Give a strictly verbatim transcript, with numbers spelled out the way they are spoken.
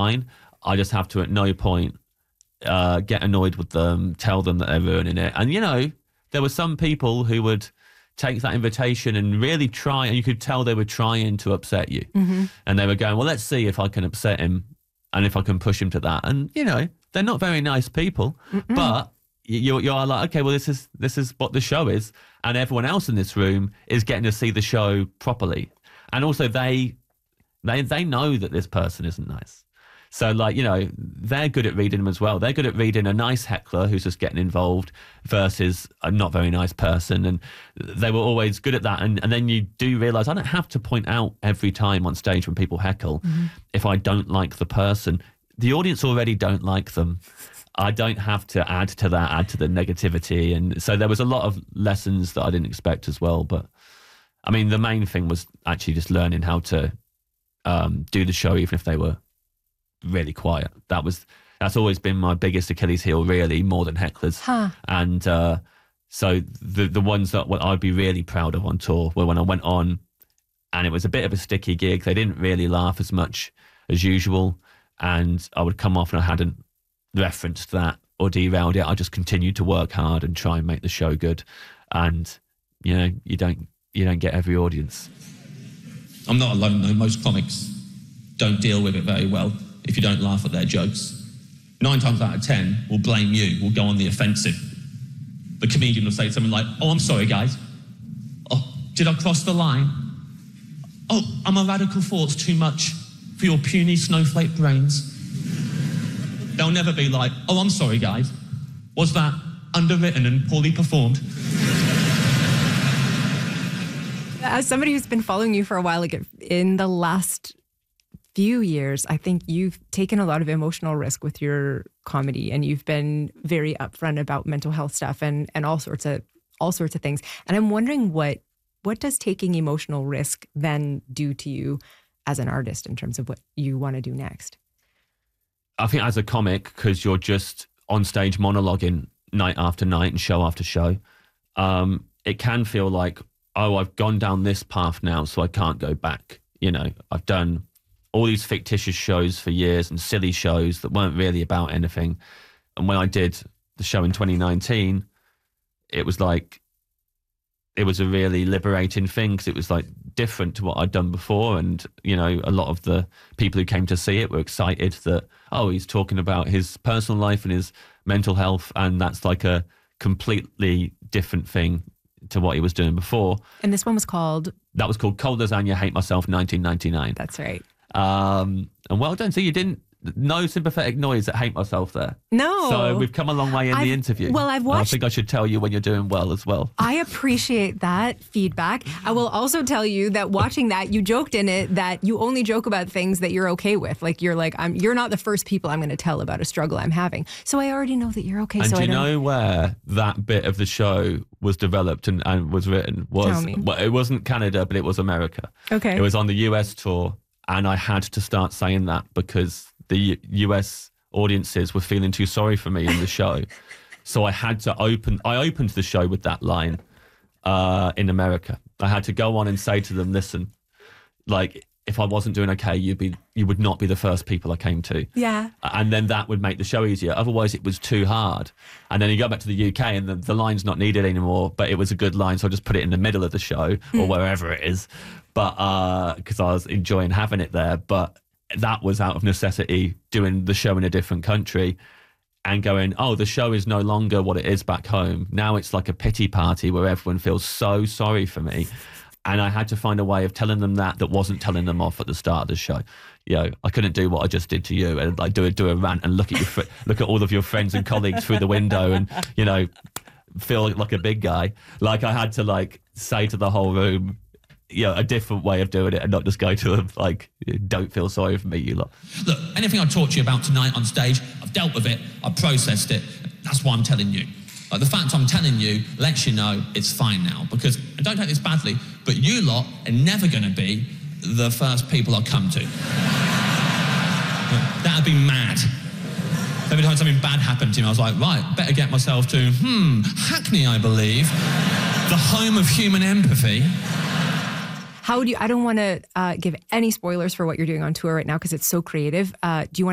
fine. I just have to at no point uh, get annoyed with them, tell them that they're ruining it. And, you know, there were some people who would take that invitation and really try, and you could tell they were trying to upset you. Mm-hmm. And they were going, well, let's see if I can upset him and if I can push him to that. And, you know, they're not very nice people, Mm-mm. but you, you are like, okay, well, this is this is what the show is. And everyone else in this room is getting to see the show properly. And also they they they know that this person isn't nice. So, like, you know, they're good at reading them as well. They're good at reading a nice heckler who's just getting involved versus a not very nice person. And they were always good at that. And, and then you do realise I don't have to point out every time on stage when people heckle mm-hmm. if I don't like the person. The audience already don't like them. I don't have to add to that, add to the negativity. And so there was a lot of lessons that I didn't expect as well. But, I mean, the main thing was actually just learning how to um, do the show even if they were really quiet. That was that's always been my biggest Achilles heel, really, more than hecklers. Huh. And uh, so the the ones that I'd be really proud of on tour were when I went on and it was a bit of a sticky gig. They didn't really laugh as much as usual, and I would come off and I hadn't referenced that or derailed it. I just continued to work hard and try and make the show good. And you know, you don't you don't get every audience. I'm not alone though. Most comics don't deal with it very well. If you don't laugh at their jokes, nine times out of ten will blame you, will go on the offensive. The comedian will say something like, oh, I'm sorry, guys. Oh, did I cross the line? Oh, are my radical thoughts too much for your puny snowflake brains? They'll never be like, oh, I'm sorry, guys. Was that underwritten and poorly performed? As somebody who's been following you for a while, like in the last few years, I think you've taken a lot of emotional risk with your comedy, and you've been very upfront about mental health stuff and and all sorts of all sorts of things. And I'm wondering what what does taking emotional risk then do to you as an artist in terms of what you want to do next? I think as a comic, because you're just on stage monologuing night after night and show after show, um, it can feel like, oh, I've gone down this path now, so I can't go back. You know, I've done all these fictitious shows for years and silly shows that weren't really about anything. And when I did the show in twenty nineteen, it was like, it was a really liberating thing because it was like different to what I'd done before. And, you know, a lot of the people who came to see it were excited that, oh, he's talking about his personal life and his mental health. And that's like a completely different thing to what he was doing before. And this one was called? That was called Cold Lasagna, Hate Myself, nineteen ninety-nine. That's right. Um, and well done. So you didn't, no sympathetic noise at Hate Myself there. No. So we've come a long way in I've, the interview. Well, I've watched. I think I should tell you when you're doing well as well. I appreciate that feedback. I will also tell you that watching that, you joked in it that you only joke about things that you're okay with. Like you're like, I'm. You're not the first people I'm going to tell about a struggle I'm having. So I already know that you're okay. And so do I you don't... know where that bit of the show was developed and, and was written? Was Tell me. Well, it wasn't Canada, but it was America. Okay. It was on the U S tour, and I had to start saying that because the U S audiences were feeling too sorry for me in the show. So I had to open, I opened the show with that line uh, in America. I had to go on and say to them, listen, like, if I wasn't doing okay, you'd be, you would not be the first people I came to. Yeah. And then that would make the show easier. Otherwise, it was too hard. And then you go back to the U K and the, the line's not needed anymore, but it was a good line. So I just put it in the middle of the show or wherever it is. But uh, because I was enjoying having it there. But that was out of necessity, doing the show in a different country and going, oh, the show is no longer what it is back home. Now it's like a pity party where everyone feels so sorry for me. And I had to find a way of telling them that that wasn't telling them off at the start of the show. You know, I couldn't do what I just did to you and like do a do a rant and look at your fr- look at all of your friends and colleagues through the window and, you know, feel like a big guy. Like I had to like say to the whole room, you know, a different way of doing it and not just go to them like, don't feel sorry for me, you lot. Look, anything I talked to you about tonight on stage, I've dealt with it, I've processed it. That's why I'm telling you. Like the fact I'm telling you lets you know it's fine now, because, and don't take this badly, but you lot are never going to be the first people I come to. That'd be mad. Every time something bad happened to me, I was like, right, better get myself to, hmm, Hackney, I believe, the home of human empathy. How would you, I don't want to uh, give any spoilers for what you're doing on tour right now because it's so creative. Uh, do you want